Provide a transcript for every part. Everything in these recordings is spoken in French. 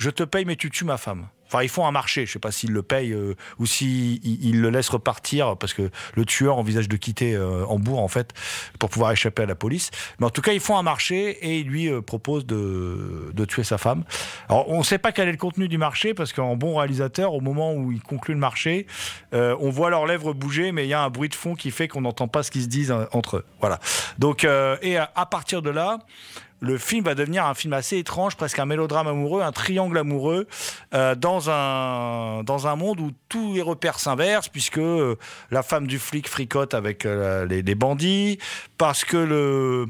je te paye mais tu tues ma femme. Enfin, ils font un marché, je ne sais pas s'ils le payent ou s'ils le laissent repartir, parce que le tueur envisage de quitter Hambourg, en fait, pour pouvoir échapper à la police. Mais en tout cas, ils font un marché et ils lui proposent de tuer sa femme. Alors, on ne sait pas quel est le contenu du marché, parce qu'en bon réalisateur, au moment où ils concluent le marché, on voit leurs lèvres bouger, mais il y a un bruit de fond qui fait qu'on n'entend pas ce qu'ils se disent entre eux. Voilà. Donc, et à partir de là, le film va devenir un film assez étrange, presque un mélodrame amoureux, un triangle amoureux, dans un monde où tous les repères s'inversent, puisque la femme du flic fricote avec les bandits, parce que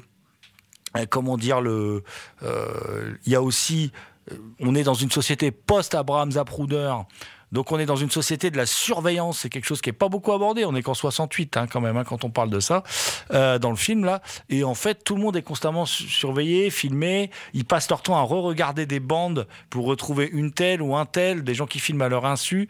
il y a aussi, on est dans une société post-Abraham Zapruder. Donc on est dans une société de la surveillance, c'est quelque chose qui est pas beaucoup abordé, on est qu'en 68 quand même, quand on parle de ça, dans le film là, et en fait tout le monde est constamment surveillé, filmé, ils passent leur temps à re-regarder des bandes pour retrouver une telle ou un tel, des gens qui filment à leur insu,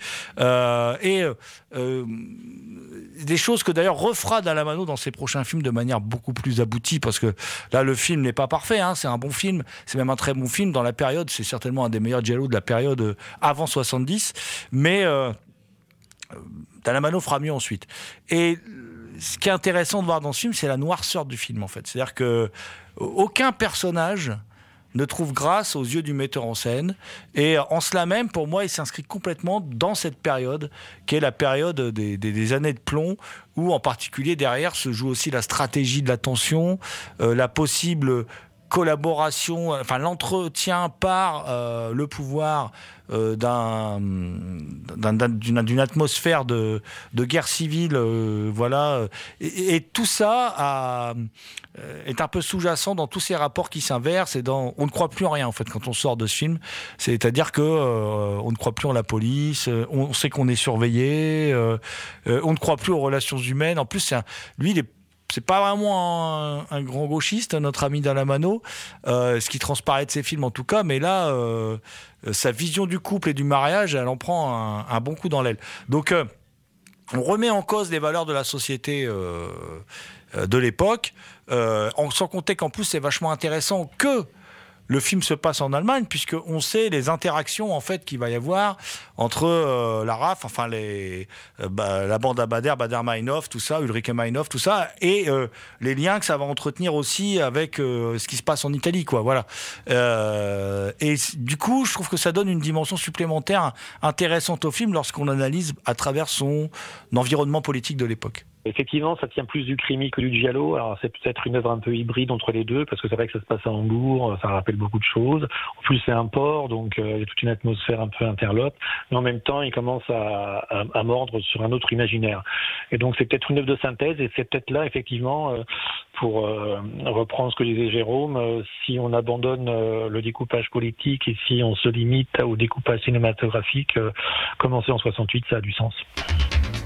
des choses que d'ailleurs refera Dallamano dans ses prochains films de manière beaucoup plus aboutie, parce que là le film n'est pas parfait, c'est un bon film, c'est même un très bon film dans la période, c'est certainement un des meilleurs giallo de la période avant 70, mais Dallamano fera mieux ensuite. Et ce qui est intéressant de voir dans ce film, c'est la noirceur du film, en fait. C'est-à-dire que aucun personnage ne trouve grâce aux yeux du metteur en scène. Et en cela même, pour moi, il s'inscrit complètement dans cette période, qui est la période des années de plomb, où en particulier derrière se joue aussi la stratégie de la tension, la possible collaboration, enfin l'entretien par le pouvoir d'une atmosphère de guerre civile, voilà, et tout ça est un peu sous-jacent dans tous ces rapports qui s'inversent, et on ne croit plus en rien en fait quand on sort de ce film. C'est-à-dire que on ne croit plus en la police, on sait qu'on est surveillé, on ne croit plus aux relations humaines. En plus, c'est pas vraiment un grand gauchiste, notre ami Dallamano, ce qui transparaît de ses films en tout cas, mais là, sa vision du couple et du mariage, elle en prend un bon coup dans l'aile. Donc, on remet en cause les valeurs de la société de l'époque, sans compter qu'en plus, c'est vachement intéressant que le film se passe en Allemagne, puisqu'on sait les interactions en fait qu'il va y avoir entre la RAF, enfin la bande à Bader Meinhof, tout ça, Ulrike Meinhof, tout ça, et les liens que ça va entretenir aussi avec ce qui se passe en Italie, quoi. Voilà. Et du coup, je trouve que ça donne une dimension supplémentaire intéressante au film lorsqu'on analyse à travers son environnement politique de l'époque. Effectivement, ça tient plus du crimi que du giallo. Alors, c'est peut-être une œuvre un peu hybride entre les deux, parce que c'est vrai que ça se passe à Hambourg, ça rappelle beaucoup de choses. En plus, c'est un port, donc il y a toute une atmosphère un peu interlope. Mais en même temps, il commence à mordre sur un autre imaginaire. Et donc, c'est peut-être une œuvre de synthèse, et c'est peut-être là, effectivement, pour reprendre ce que disait Jérôme, si on abandonne le découpage politique et si on se limite au découpage cinématographique, commencer en 68, ça a du sens.